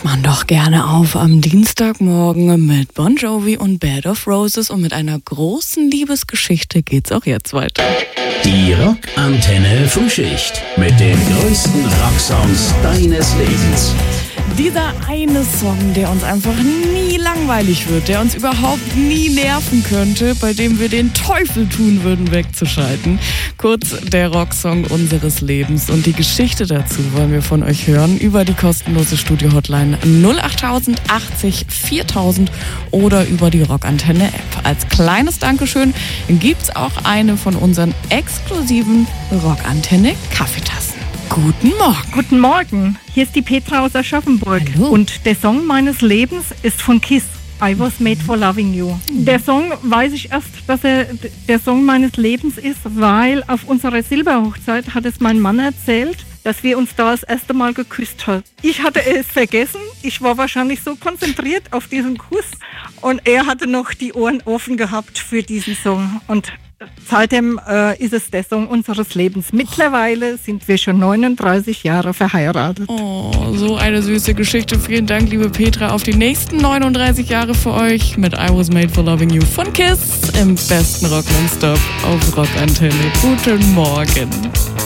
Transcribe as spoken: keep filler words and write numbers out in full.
man doch gerne auf am Dienstagmorgen mit Bon Jovi und Bed of Roses, und mit einer großen Liebesgeschichte geht's auch jetzt weiter. Die Rockantenne Frühschicht mit den größten Rocksongs deines Lebens. Dieser eine Song, der uns einfach nie langweilig wird, der uns überhaupt nie nerven könnte, bei dem wir den Teufel tun würden, wegzuschalten. Kurz, der Rocksong unseres Lebens. Und die Geschichte dazu wollen wir von euch hören über die kostenlose Studio-Hotline null achttausend achtzig viertausend oder über die Rockantenne-App. Als kleines Dankeschön gibt's auch eine von unseren exklusiven Rockantenne-Kaffeetassen. Guten Morgen. Guten Morgen. Hier ist die Petra aus Aschaffenburg. Hallo. Und der Song meines Lebens ist von Kiss. I was made for loving you. Mhm. Der Song weiß ich erst, dass er der Song meines Lebens ist, weil auf unserer Silberhochzeit hat es mein Mann erzählt, dass wir uns da das erste Mal geküsst haben. Ich hatte es vergessen. Ich war wahrscheinlich so konzentriert auf diesen Kuss. Und er hatte noch die Ohren offen gehabt für diesen Song. Und seitdem äh, ist es der Song unseres Lebens. Mittlerweile sind wir schon neununddreißig Jahre verheiratet. Oh, so eine süße Geschichte. Vielen Dank, liebe Petra. Auf die nächsten neununddreißig Jahre für euch mit I Was Made for Loving You von Kiss im besten Rock Non-Stop auf Rockantenne. Guten Morgen.